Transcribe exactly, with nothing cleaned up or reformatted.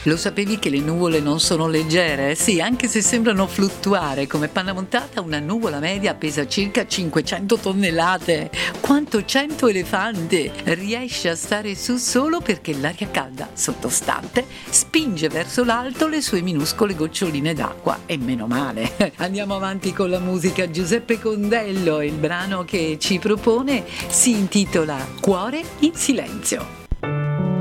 Lo sapevi che le nuvole non sono leggere? Sì, anche se sembrano fluttuare come panna montata, una nuvola media pesa circa cinquecento tonnellate. Quanto cento elefanti! Riesce a stare su solo perché l'aria calda sottostante spinge verso l'alto le sue minuscole goccioline d'acqua, e meno male. Andiamo avanti con la musica. Giuseppe Condello, il brano che ci propone si intitola Cuore in silenzio.